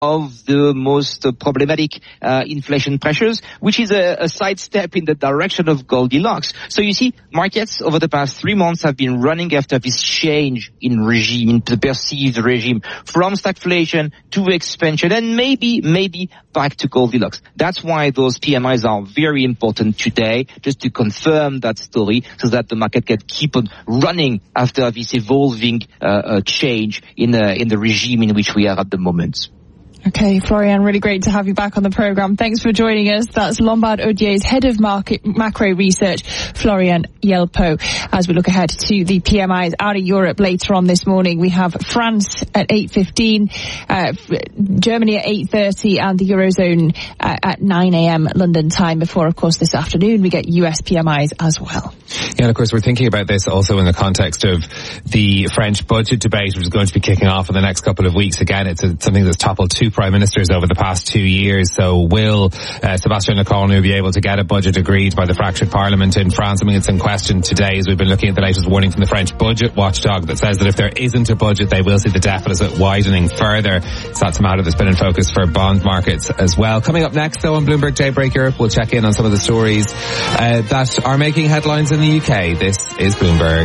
of the most problematic inflation pressures, which is a sidestep in the direction of Goldilocks. So you see, markets over the past 3 months have been running after this change in regime, in the perceived regime, from stagflation to expansion, and maybe back to Goldilocks. That's why those PMIs are very important today, just to confirm that story, so that the market can keep on running after this evolving change in the regime in which we are at the moment. Okay, Florian, really great to have you back on the program. Thanks for joining us. That's Lombard Odier's head of macro research, Florian Jelpo. As we look ahead to the PMIs out of Europe later on this morning, we have France at 8:15, Germany at 8:30, and the Eurozone at 9 a.m. London time. Before, of course, this afternoon, we get US PMIs as well. Yeah, and of course, we're thinking about this also in the context of the French budget debate, which is going to be kicking off in the next couple of weeks. Again, it's something that's toppled two prime ministers over the past 2 years. So will Sébastien Lecornu be able to get a budget agreed by the fractured parliament in France? I mean, it's in question today as we've been looking at the latest warning from the French budget watchdog that says that if there isn't a budget, they will see the deficit widening further. So that's a matter that's been in focus for bond markets as well. Coming up next, though, on Bloomberg Daybreak Europe, we'll check in on some of the stories that are making headlines in the UK. This is Bloomberg.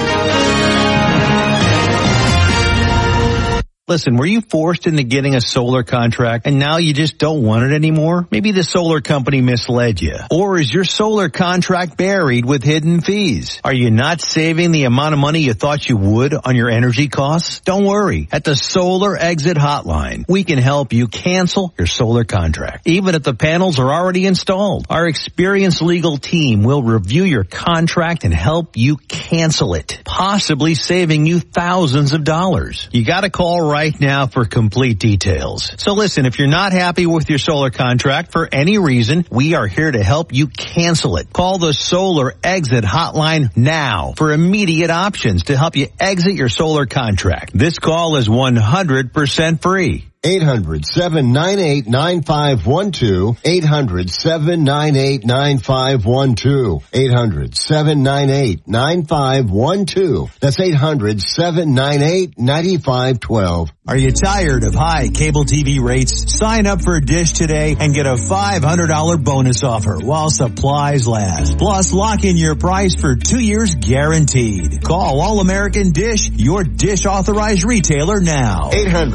Listen, were you forced into getting a solar contract and now you just don't want it anymore? Maybe the solar company misled you. Or is your solar contract buried with hidden fees? Are you not saving the amount of money you thought you would on your energy costs? Don't worry. At the Solar Exit Hotline, we can help you cancel your solar contract, even if the panels are already installed. Our experienced legal team will review your contract and help you cancel it, possibly saving you thousands of dollars. You gotta call right now for complete details. So listen, if you're not happy with your solar contract for any reason, we are here to help you cancel it. Call the Solar Exit Hotline now for immediate options to help you exit your solar contract. This call is 100% free. 800-798-9512. 800-798-9512. 800-798-9512. That's 800-798-9512. Are you tired of high cable TV rates? Sign up for Dish today and get a $500 bonus offer while supplies last. Plus, lock in your price for 2 years guaranteed. Call All American Dish, your Dish authorized retailer now.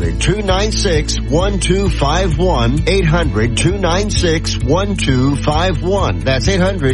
800-296-1251. 800-296-1251. That's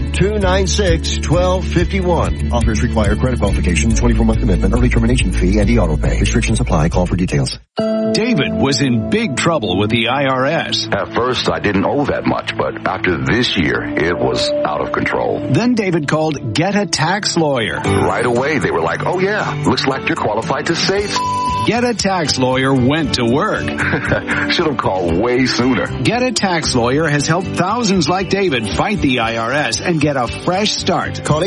800-296-1251. Offers require credit qualification, 24-month commitment, early termination fee, and auto pay. Restrictions apply. Call for details. David was in big trouble with the IRS. At first, I didn't owe that much, but after this year, it was out of control. Then David called Get a Tax Lawyer. Right away, they were like, oh yeah, looks like you're qualified to save. Get a Tax Lawyer went to work. Should have called way sooner. Get a Tax Lawyer has helped thousands like David fight the IRS and get a fresh start. Call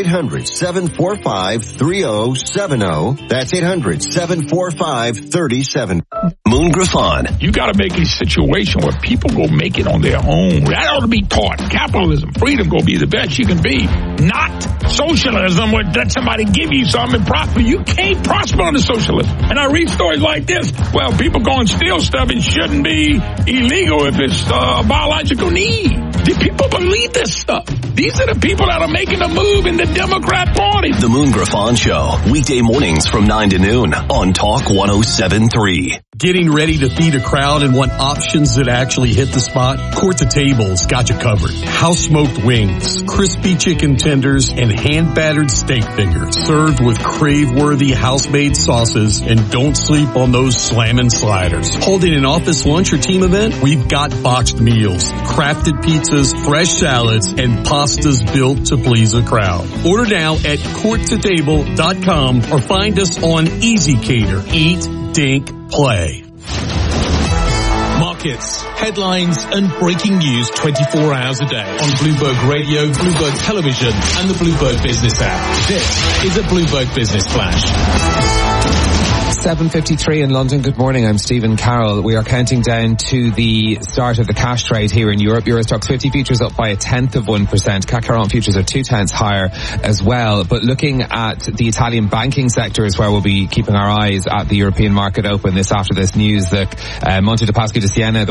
800-745-3070. That's 800-745-3070. Moon Griffon. You got to make a situation where people go make it on their own. That ought to be taught. Capitalism, freedom, go be the best you can be. Not socialism where let somebody give you something and prosper. You can't prosper under socialism. And I read stories like this. Well, people go and steal stuff. It shouldn't be illegal if it's a biological need. Do people believe this stuff? These are the people that are making a move in the Democrat Party. The Moon Griffon Show. Weekday mornings from 9 to noon on Talk 107.3. Getting ready to feed a crowd and want options that actually hit the spot? Court to Table's got you covered. House smoked wings, crispy chicken tenders, and hand battered steak fingers served with crave-worthy house-made sauces. And don't sleep on those slammin' sliders. Holding an office lunch or team event? We've got boxed meals, crafted pizzas, fresh salads, and pastas built to please a crowd. Order now at courttotable.com or find us on Easy Cater. Eat, Dink, Play. Markets, headlines, and breaking news 24 hours a day on Bloomberg Radio, Bloomberg Television, and the Bloomberg Business app. This is a Bloomberg Business Flash. 7:53 in London. Good morning. I'm Stephen Carroll. We are counting down to the start of the cash trade here in Europe. Euro Stoxx 50 futures up by 0.1%. CAC 40 futures are 0.2 higher as well. But looking at the Italian banking sector is where we'll be keeping our eyes at the European market open after this news. The Monte dei Paschi di Siena,